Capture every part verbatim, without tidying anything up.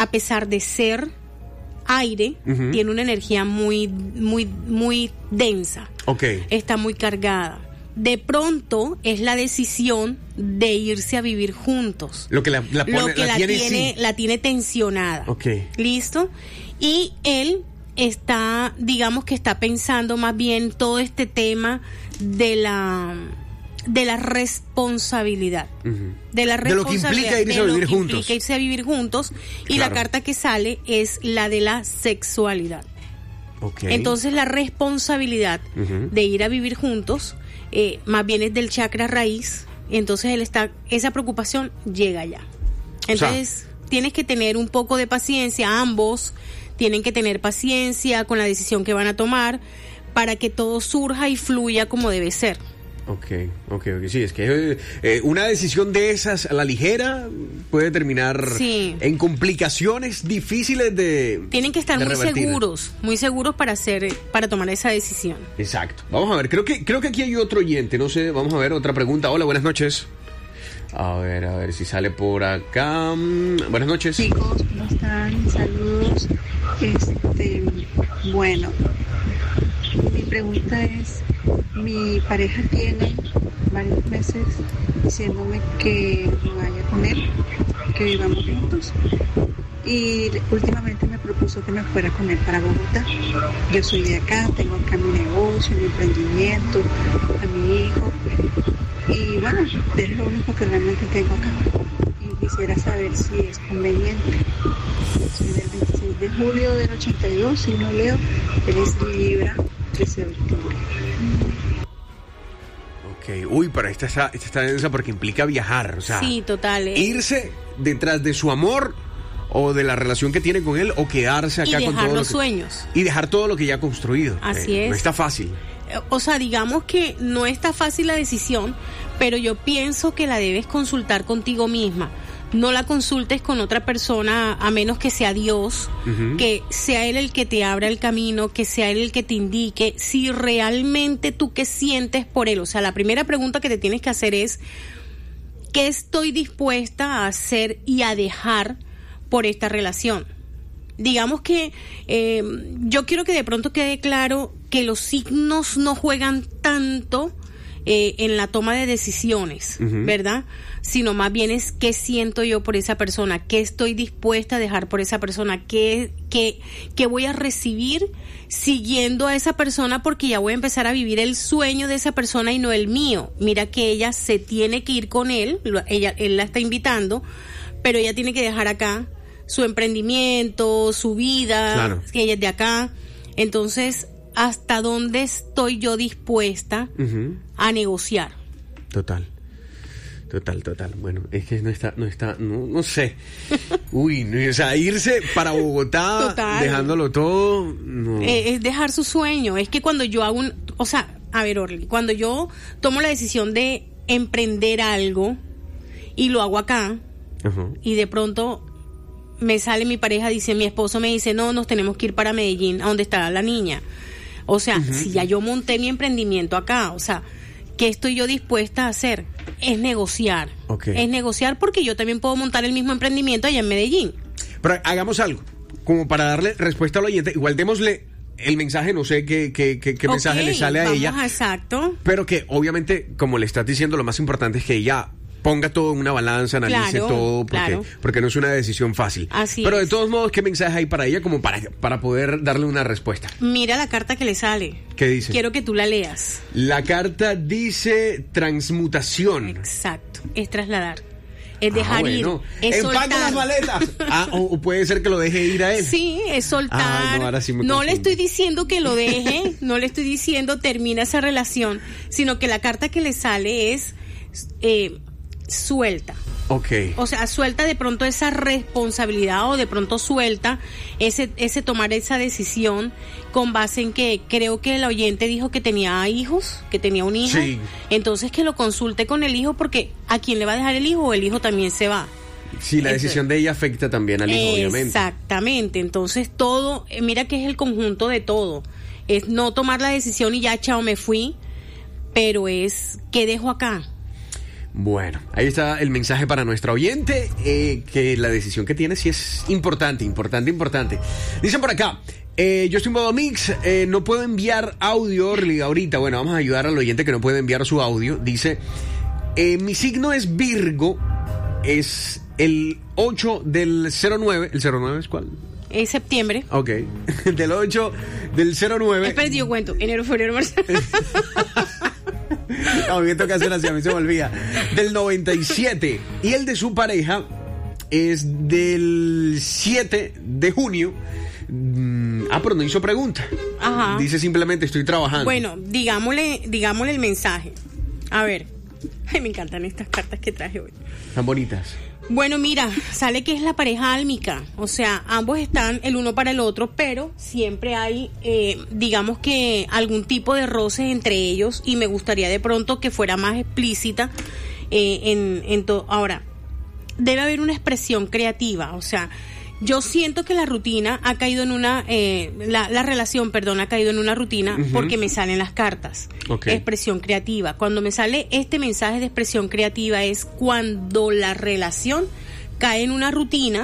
a pesar de ser aire, uh-huh. tiene una energía muy, muy, muy densa. Okay. Está muy cargada. De pronto es la decisión de irse a vivir juntos. Lo que la, la, pone, Lo que la, la tiene, tiene, sí. la tiene tensionada. Okay. ¿Listo? Y él está, digamos que está pensando más bien todo este tema de la de la responsabilidad. Uh-huh. De la responsabilidad. De lo que implica irse a vivir juntos. Implica irse a vivir juntos. Y claro. La carta que sale es la de la sexualidad. Okay. Entonces la responsabilidad uh-huh. de ir a vivir juntos eh, más bien es del chakra raíz. Entonces él está, esa preocupación llega ya. Entonces o sea, tienes que tener un poco de paciencia, ambos tienen que tener paciencia con la decisión que van a tomar para que todo surja y fluya como debe ser. Ok, ok, ok. Sí, es que eh, una decisión de esas a la ligera puede terminar sí. en complicaciones difíciles de Tienen que estar muy revertir. seguros, muy seguros para hacer, para tomar esa decisión. Exacto. Vamos a ver, creo que, creo que aquí hay otro oyente, no sé, vamos a ver otra pregunta. Hola, buenas noches. A ver, a ver si sale por acá. Buenas noches. Chicos, ¿cómo están? Saludos. Este, bueno, mi pregunta es, mi pareja tiene varios meses diciéndome que me vaya con él, que vivamos juntos, y últimamente me propuso que me fuera con él para Bogotá. Yo soy de acá, tengo acá mi negocio, mi emprendimiento, a mi hijo, y bueno, es lo único que realmente tengo acá, y quisiera saber si es conveniente. Soy del veintiséis de julio del ochenta y dos, si no leo, él es Libra, trece de octubre. Ok, uy, pero esta está, esta está densa porque implica viajar, o sea, sí, total, eh. irse detrás de su amor o de la relación que tiene con él o quedarse acá y con dejar todo los lo que, sueños y dejar todo lo que ya ha construido. Así eh, es. No está fácil. O sea, digamos que no está fácil la decisión, pero yo pienso que la debes consultar contigo misma. No la consultes con otra persona, a menos que sea Dios, uh-huh. que sea Él el que te abra el camino, que sea Él el que te indique si realmente tú qué sientes por Él. O sea, la primera pregunta que te tienes que hacer es, ¿qué estoy dispuesta a hacer y a dejar por esta relación? Digamos que eh, yo quiero que de pronto quede claro que los signos no juegan tanto eh, en la toma de decisiones, uh-huh. ¿verdad? Sino más bien es qué siento yo por esa persona, qué estoy dispuesta a dejar por esa persona, qué, qué, qué voy a recibir siguiendo a esa persona, porque ya voy a empezar a vivir el sueño de esa persona y no el mío. Mira que ella se tiene que ir con él, ella, él la está invitando, pero ella tiene que dejar acá su emprendimiento, su vida, claro. que ella es de acá. Entonces, ¿hasta dónde estoy yo dispuesta uh-huh. a negociar? Total. Total, total. Bueno, es que no está, no está, no, no sé. Uy, no, o sea, irse para Bogotá, total. Dejándolo todo, no. Eh, es dejar su sueño. Es que cuando yo hago un, o sea, a ver, Orly, cuando yo tomo la decisión de emprender algo y lo hago acá, uh-huh. y de pronto me sale mi pareja, dice, mi esposo me dice, no, nos tenemos que ir para Medellín, a donde está la niña. O sea, uh-huh. si ya yo monté mi emprendimiento acá, o sea, ¿qué estoy yo dispuesta a hacer? Es negociar. Okay. Es negociar porque yo también puedo montar el mismo emprendimiento allá en Medellín. Pero hagamos algo, como para darle respuesta al oyente, igual démosle el mensaje, no sé qué, qué, qué, qué okay, mensaje le sale a vamos ella. A exacto. Pero que obviamente, como le estás diciendo, lo más importante es que ella ponga todo en una balanza, analice claro, todo, porque, claro. porque no es una decisión fácil. Así Pero es. de todos modos, ¿qué mensaje hay para ella como para, para poder darle una respuesta? Mira la carta que le sale. ¿Qué dice? Quiero que tú la leas. La carta dice transmutación. Exacto, es trasladar. Es dejar ah, bueno. ir, es ¡Empaca soltar. las maletas! Ah, o, o puede ser que lo deje ir a él. Sí, es soltar. Ay, no, ahora sí me no le estoy diciendo que lo deje, no le estoy diciendo termina esa relación, sino que la carta que le sale es eh, suelta. Okay. O sea, suelta de pronto esa responsabilidad o de pronto suelta ese ese tomar esa decisión con base en que creo que el oyente dijo que tenía hijos, que tenía un hijo. Sí. Entonces que lo consulte con el hijo, porque ¿a quién le va a dejar el hijo o el hijo también se va? Sí, la Entonces, decisión de ella afecta también al hijo, obviamente. Exactamente. Entonces todo, mira que es el conjunto de todo. Es no tomar la decisión y ya, chao, me fui, pero es ¿qué dejo acá? Bueno, ahí está el mensaje para nuestra oyente, eh, que la decisión que tiene sí es importante, importante, importante. Dicen por acá, eh, yo estoy en modo mix, eh, no puedo enviar audio ahorita. Bueno, vamos a ayudar al oyente que no puede enviar su audio. Dice, eh, mi signo es Virgo, es el ocho del cero nueve. ¿El cero nueve es cuál? Es septiembre. Ok, del ocho del cero nueve. Espera, yo cuento, enero, febrero, marzo. No, me toca hacer así, a mí se me olvida. Del noventa y siete. Y el de su pareja es del siete de junio. Ah, pero no hizo pregunta. Ajá. Dice simplemente estoy trabajando. Bueno, digámosle, digámosle el mensaje. A ver. Ay, me encantan estas cartas que traje hoy. Están bonitas. Bueno, mira, sale que es la pareja álmica, o sea, ambos están el uno para el otro, pero siempre hay, eh, digamos que algún tipo de roces entre ellos y me gustaría de pronto que fuera más explícita eh, en, en todo. Ahora, debe haber una expresión creativa, o sea, yo siento que la rutina ha caído en una, eh, la, la relación, perdón, ha caído en una rutina uh-huh. porque me salen las cartas. Okay. Expresión creativa. Cuando me sale este mensaje de expresión creativa es cuando la relación cae en una rutina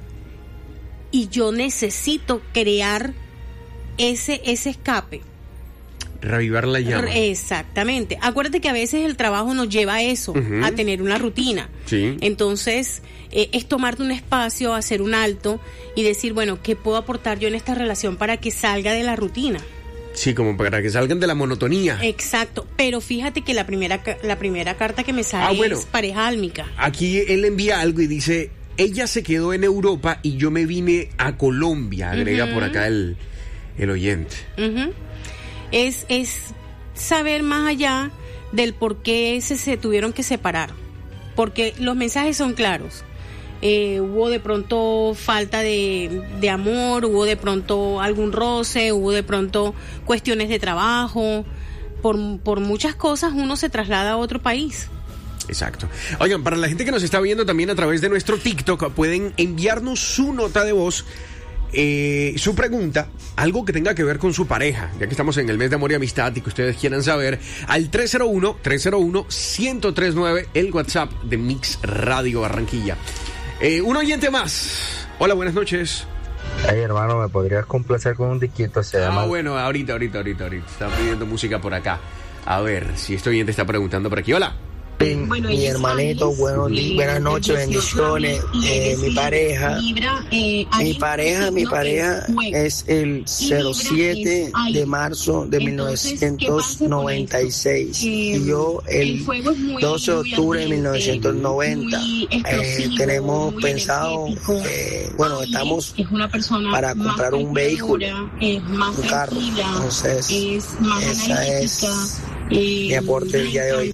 y yo necesito crear ese, ese escape. Reavivar la llama. Exactamente. Acuérdate que a veces el trabajo nos lleva a eso, uh-huh. a tener una rutina. Sí. Entonces, eh, es tomarte un espacio, hacer un alto y decir, bueno, ¿qué puedo aportar yo en esta relación para que salga de la rutina? Sí, como para que salgan de la monotonía. Exacto. Pero fíjate que la primera, la primera carta que me sale ah, bueno, es pareja álmica. Aquí él envía algo y dice, ella se quedó en Europa y yo me vine a Colombia, agrega uh-huh. por acá el, el oyente. Uh-huh. Es, es saber más allá del por qué se, se tuvieron que separar. Porque los mensajes son claros. Eh, hubo de pronto falta de, de amor, hubo de pronto algún roce, hubo de pronto cuestiones de trabajo. Por, por muchas cosas uno se traslada a otro país. Exacto. Oigan, para la gente que nos está viendo también a través de nuestro TikTok, pueden enviarnos su nota de voz. Eh, su pregunta, algo que tenga que ver con su pareja, ya que estamos en el mes de amor y amistad y que ustedes quieran saber, al tres cero uno, tres cero uno, uno cero tres nueve, el WhatsApp de Mix Radio Barranquilla. Eh, un oyente más. Hola, buenas noches. Hey, hermano, ¿me podrías complacer con un disquito? Se llama... Ah, bueno, ahorita, ahorita, ahorita, ahorita. Está pidiendo música por acá. A ver, si este oyente está preguntando por aquí. Hola. Bueno, mi hermanito, buenos días, buenas noches, bendiciones. Eh, mi pareja, mi pareja, mi pareja es el cero siete de marzo de mil novecientos noventa y seis y yo el doce de octubre de mil novecientos noventa. Eh, tenemos pensado, eh, bueno, estamos para comprar un vehículo, un carro. Entonces, esa es mi aporte del día de hoy.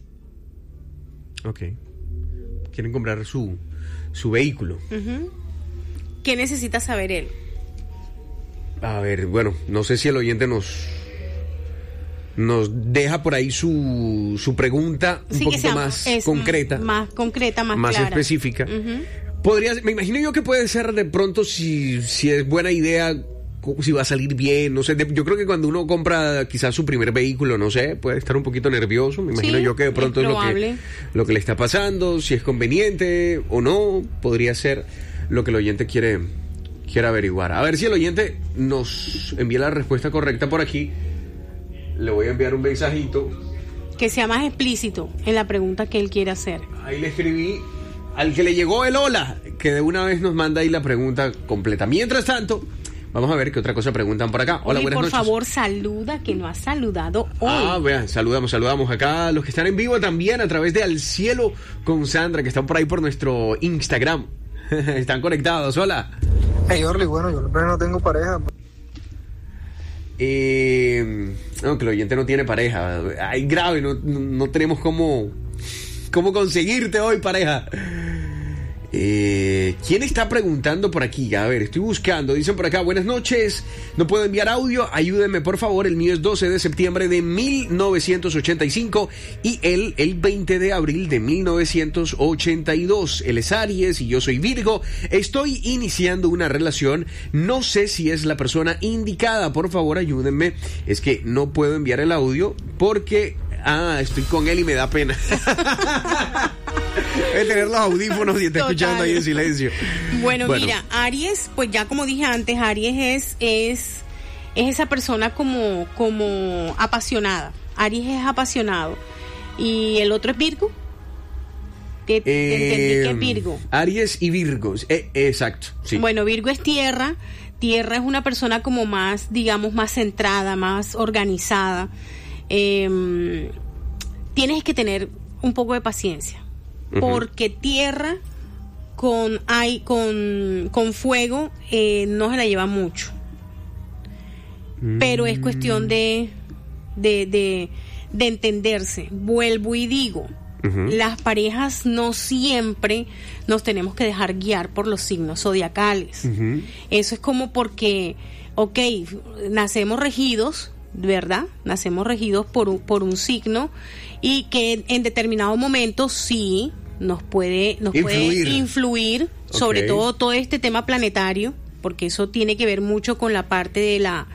Ok. Quieren comprar su, su vehículo. Uh-huh. ¿Qué necesita saber él? A ver, bueno, no sé si el oyente nos nos deja por ahí su, su pregunta un sí, poquito más concreta. Más concreta, más, más clara. específica. Uh-huh. Podría, me imagino yo que puede ser de pronto si, si es buena idea, si va a salir bien, no sé, de, yo creo que cuando uno compra quizás su primer vehículo, no sé, puede estar un poquito nervioso, me imagino sí, yo que de pronto es, es lo que, lo que le está pasando, si es conveniente o no, podría ser lo que el oyente quiere, quiere averiguar. A ver si el oyente nos envía la respuesta correcta por aquí, le voy a enviar un mensajito. Que sea más explícito en la pregunta que él quiere hacer. Ahí le escribí al que le llegó el hola, que de una vez nos manda ahí la pregunta completa. Mientras tanto, vamos a ver qué otra cosa preguntan por acá. Hola, Oye, buenas por noches. Por favor, saluda, que no has saludado hoy. Ah, vean, saludamos, saludamos acá a los que están en vivo también a través de Al Cielo con Sandra, que están por ahí por nuestro Instagram. Están conectados, hola. Hey, Orly, bueno, yo no tengo pareja. Eh, no, que el oyente no tiene pareja. Ay, grave, no, no, no tenemos cómo, cómo conseguirte hoy pareja. Eh, ¿Quién está preguntando por aquí? A ver, estoy buscando. Dicen por acá, buenas noches. No puedo enviar audio, ayúdenme por favor. El mío es doce de septiembre de mil novecientos ochenta y cinco y él el veinte de abril de mil novecientos ochenta y dos. Él es Aries y yo soy Virgo. Estoy iniciando una relación. No sé si es la persona indicada. Por favor, ayúdenme. Es que no puedo enviar el audio porque... Ah, estoy con él y me da pena. Debe tener los audífonos y está Total. escuchando ahí en silencio. Bueno, bueno, mira, Aries, pues ya como dije antes, Aries es, es, es esa persona como, como apasionada. Aries es apasionado. ¿Y el otro es Virgo? Que te eh, entendí que es Virgo. Aries y Virgo, eh, exacto. Sí. Bueno, Virgo es tierra. Tierra es una persona como más, digamos, más centrada, más organizada. Eh, tienes que tener un poco de paciencia, uh-huh. porque tierra con, hay, con, con fuego eh, no se la lleva mucho. Mm. Pero es cuestión de, de, de, de entenderse. Vuelvo y digo, uh-huh. las parejas no siempre nos tenemos que dejar guiar por los signos zodiacales. Uh-huh. Eso es como porque, ok, nacemos regidos, ¿verdad? Nacemos regidos por un, por un signo y que en determinado momento sí nos puede, nos influir. puede influir, sobre okay. todo todo este tema planetario, porque eso tiene que ver mucho con la parte de la,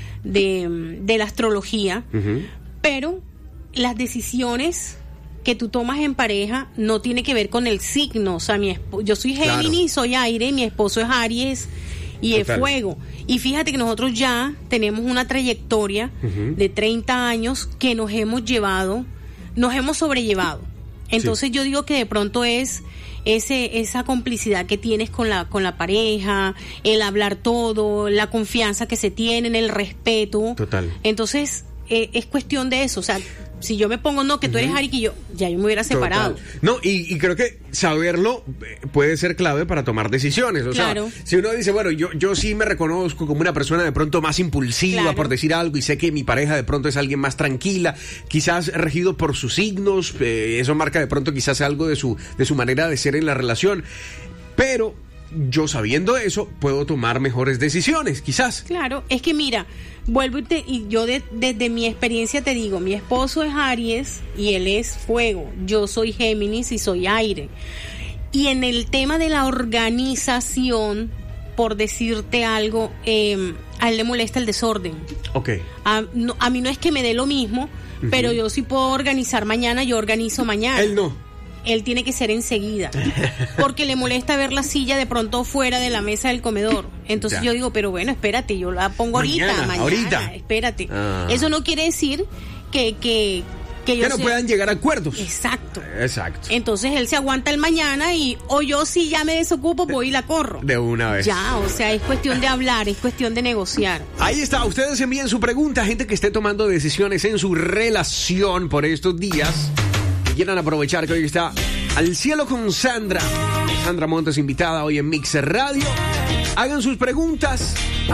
de, de la astrología, uh-huh. pero las decisiones que tú tomas en pareja no tiene que ver con el signo. O sea, mi esp- yo soy Géminis, claro. soy aire, mi esposo es Aries y Total. es fuego. Y fíjate que nosotros ya tenemos una trayectoria uh-huh. de treinta años que nos hemos llevado, nos hemos sobrellevado. Entonces sí. yo digo que de pronto es ese esa complicidad que tienes con la con la pareja, el hablar todo, la confianza que se tienen, el respeto. Total. Entonces eh, es cuestión de eso, o sea, si yo me pongo, no, que tú eres Ari, que yo, ya yo me hubiera separado. Total. No, y, y creo que saberlo puede ser clave para tomar decisiones. O claro. sea, si uno dice, bueno, yo, yo sí me reconozco como una persona de pronto más impulsiva, claro. por decir algo, y sé que mi pareja de pronto es alguien más tranquila, quizás regido por sus signos, eh, eso marca de pronto quizás algo de su, de su manera de ser en la relación. Pero yo sabiendo eso, puedo tomar mejores decisiones, quizás. Claro, es que mira, vuelvo y, te, y yo de, desde mi experiencia te digo, mi esposo es Aries y él es fuego, yo soy Géminis y soy aire. Y en el tema de la organización, por decirte algo, eh, a él le molesta el desorden. Ok. A, no, a mí no es que me dé lo mismo, uh-huh. pero yo sí puedo organizar mañana, yo organizo mañana. Él no. Él tiene que ser enseguida, porque le molesta ver la silla de pronto fuera de la mesa del comedor. Entonces ya. yo digo, pero bueno, espérate, yo la pongo mañana, ahorita, mañana, ahorita. espérate. Ah. Eso no quiere decir que... que Que, que no sea... puedan llegar a acuerdos. Exacto. Exacto. Entonces él se aguanta el mañana y o yo si ya me desocupo voy y la corro. De una vez. Ya, o sea, es cuestión de hablar, es cuestión de negociar. Ahí está, ustedes envíen su pregunta, gente que esté tomando decisiones en su relación por estos días. Quieran aprovechar que hoy está Al Cielo con Sandra. Sandra Montes invitada hoy en Mixer Radio. Hagan sus preguntas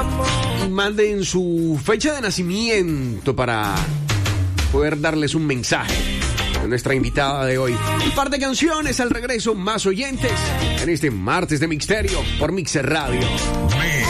y manden su fecha de nacimiento para poder darles un mensaje a nuestra invitada de hoy. Un par de canciones al regreso, más oyentes en este martes de Mixterio por Mixer Radio.